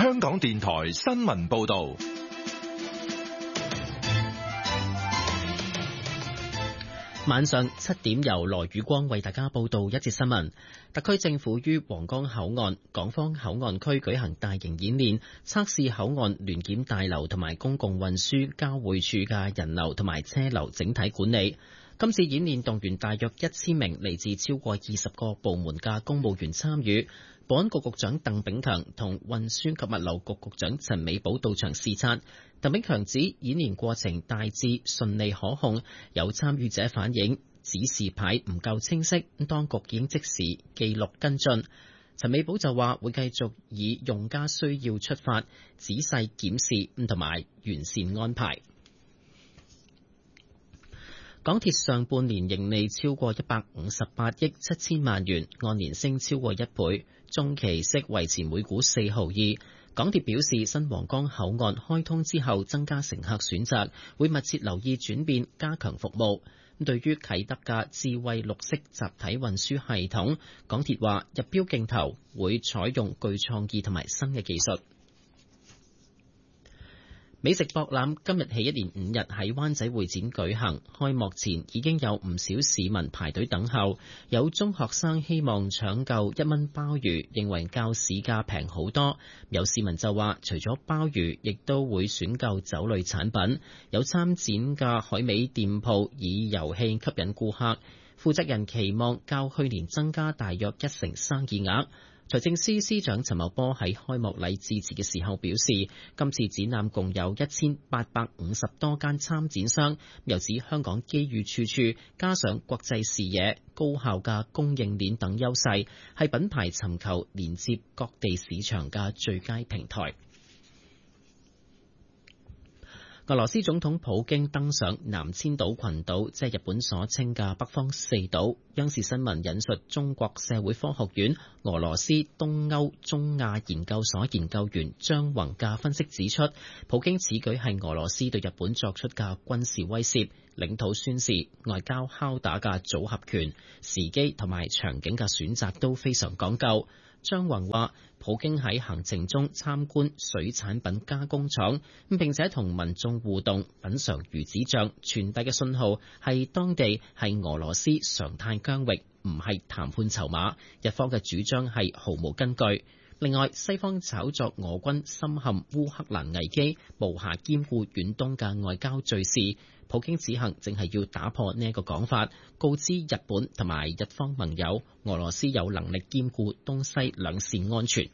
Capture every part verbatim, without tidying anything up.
香港電台新聞報道。 晚上七點由羅宇光為大家報道一節新聞。特區政府於皇崗口岸、港方口岸區舉行大型演練，測試口岸聯檢大樓同埋公共運輸交匯處嘅人流同埋車流整體管理。今次演練動員大約一千名嚟自超過二十個部門嘅公務員參與。保安局局長鄧炳強同運輸及物流局局長陳美寶到場視察。鄧炳強指演練過程大致順利可控，有參與者反映指示牌唔夠清晰，當局已經即時記錄跟進。陳美寶就話會繼續以用家需要出發，仔細檢視同埋完善安排。港鐵上半年盈利超過一百五十八億七千萬元，按年升超過一倍，中期息維持每股四毫二。港鐵表示，新皇崗口岸開通之後，增加乘客選擇，會密切留意轉變，加強服務。對於啟德嘅智慧綠色集體運輸系統，港鐵話入標競投會採用具創意同埋新嘅技術。美食博覽今日起一連五日喺灣仔會展舉行，開幕前已經有唔少市民排隊等候。有中學生希望搶購一蚊鮑魚，認為較市價平好多。有市民就話，除咗鮑魚，亦都會選購酒類產品。有參展嘅海味店鋪以遊戲吸引顧客，負責人期望較去年增加大約一成生意額。財政司司長陳茂波喺開幕禮致辭嘅時候表示，今次展覽共有一千八百五十多間參展商，又指香港機遇處處，加上國際視野、高效嘅供應鏈等優勢，係品牌尋求連接各地市場嘅最佳平台。俄羅斯總統普京登上南千島群島，即係日本所稱嘅北方四島。央視新聞引述中國社會科學院俄羅斯東歐中亞研究所研究員張宏嘅分析指出，普京此舉係俄羅斯對日本作出嘅軍事威懾、領土宣示、外交敲打嘅組合拳，時機同埋場景嘅選擇都非常講究。張宏話，普京喺行程中參觀水產品加工廠，並且同民眾互動品嘗魚子醬，傳遞嘅信號係當地係俄羅斯常態疆域，唔係談判籌碼。日方嘅主張係毫無根據。另外，西方炒作俄軍深陷烏克蘭危機，無暇兼顧遠東嘅外交敘事。普京此行正係要打破呢一個講法，告知日本同埋日方盟友，俄羅斯有能力兼顧東西兩線安全。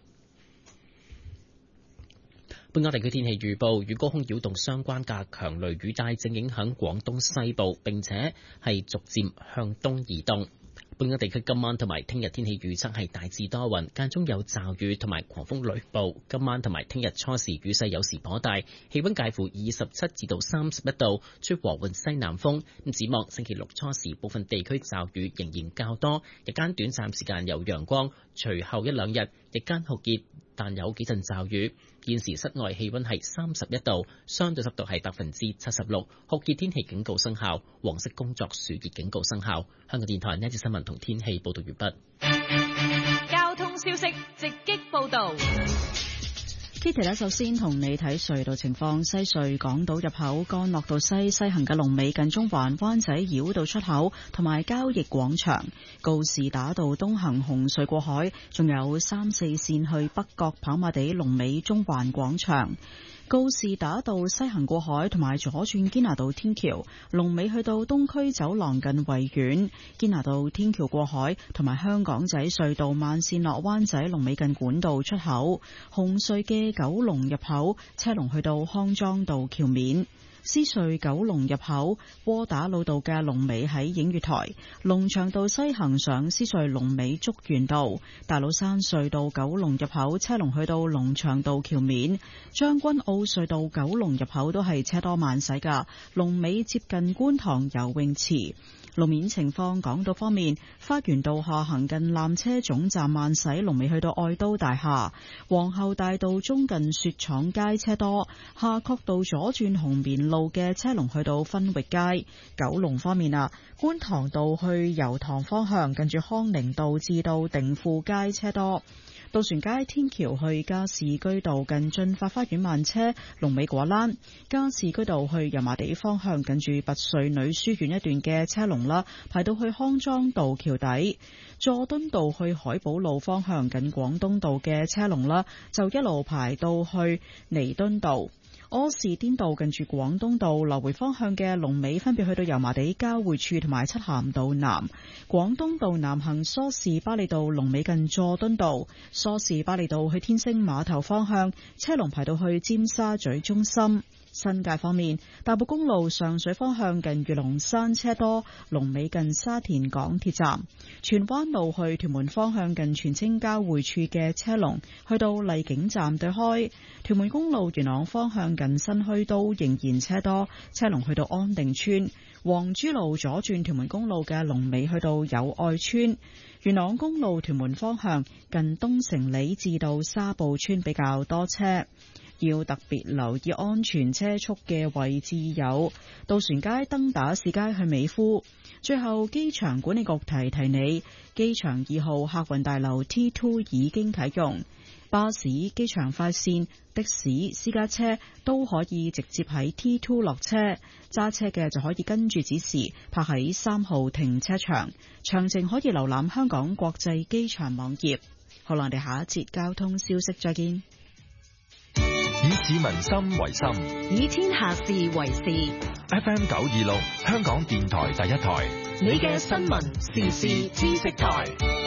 本港地區天氣預報，與高空擾動相關嘅強雷雨帶正影響廣東西部，並且係逐漸向東移動。本港地區今晚同埋聽日天氣預測係大致多雲，間中有驟雨同埋狂風雷暴。今晚同埋聽日初時雨勢有時頗大，氣溫介乎二十七至到三十一度，吹和緩西南風。咁展望星期六初時，部分地區驟雨仍然較多，日間短暫時間有陽光，隨後一兩日日間酷熱，但有幾陣驟雨。現時室外氣溫係三十一度，相對濕度係百分之七十六，酷熱天氣警告生效，黃色工作暑熱警告生效。香港電台呢一節新聞同天氣報道完畢。 交通消息直擊報道。 Kitty 咧，首先同你睇隧道情況。西隧港島入口干諾道西西行嘅龍尾近中環，灣仔繞道出口同埋交易廣場，告士打道東行紅隧過海，仲有三四線去北角跑馬地龍尾中環廣場。告士打道西行過海同埋左轉堅拿道天橋，龍尾去到東區走廊近維園。堅拿道天橋過海同埋香港仔隧道慢線落灣仔龍尾近管道出口。紅隧嘅九龍入口車龍去到康莊道橋面。獅隧九龍入口窩打老道嘅龍尾喺映月台，龍翔道西行上獅隧龍尾竹園道，大老山隧道九龍入口車龍去到龍翔道橋面，將軍澳隧道九龍入口都係車多慢駛噶，龍尾接近觀塘游泳池。路面情況，港島方面，花園道下行近纜車總站慢駛，龍尾去到愛都大廈；皇后大道中近雪廠街車多，夏慤道左轉紅棉路嘅車龍去到分域街。九龍方面啊，觀塘道去油塘方向近住康寧道至到定富街車多。 渡船街天橋去加士居道近駿發花園慢車，龍尾果欄；加士居道去油麻地方向近住拔萃女書院一段嘅車龍啦，排到去康莊道橋底；佐敦道去海寶路方向近廣東道嘅車龍啦，就一路排到去彌敦道。柯士甸道近住廣東道來回方向嘅龍尾分別去到油麻地交匯處同埋漆咸道南。廣東道南行梳士巴利道龍尾近佐敦道，梳士巴利道去天星碼頭方向車龍排到去尖沙咀中心。新界方面，大埔公路上水方向近御龍山車多，龍尾近沙田港鐵站；荃灣路去屯門方向近荃青交匯處嘅車龍去到麗景站對開；屯門公路元朗方向近新墟都仍然車多，車龍去到安定村；黃珠路左轉屯門公路嘅龍尾去到友愛村；元朗公路屯門方向近東城里至到沙步村比較多車。要特別留意安全車速嘅位置有渡船街、登打士街去美孚。最後，機場管理局提提你，機場二號客運大樓 T 二 已經啟用，巴士、機場快線、的士、私家車都可以直接喺 T 二 落車，揸車嘅就可以跟住指示泊喺三號停車場。詳情可以瀏覽香港國際機場網頁。好啦，我哋下一節交通消息再見。 以市民心為心， 以天下事為事。 F M 九二六，香港電台第一台， 你嘅新聞時事知識台。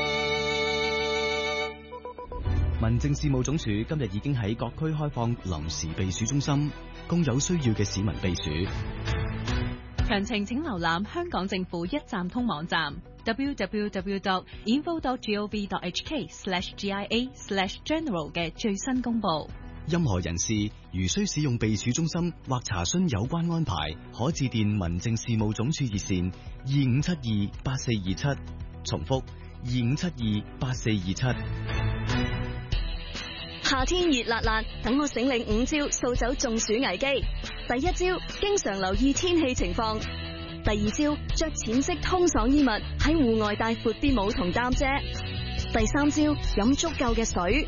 民政事務總署今日已經喺各區開放臨時避暑中心，供有需要嘅市民避暑。 詳情請瀏覽香港政府一站通網站 double-u double-u double-u dot info dot gov dot h k slash g i a slash general 嘅最新公佈。 任何人士如需使用避暑中心或查詢有關安排，可致電民政事務總署熱線二五七二八四二七，重複二五七二八四二七。 夏天熱辣辣，等我醒領五招掃走中暑危機。第一招，經常留意天氣情況；第二招，着淺色通爽衣物，喺戶外帶闊啲帽同擔遮；第三招，飲足夠嘅水。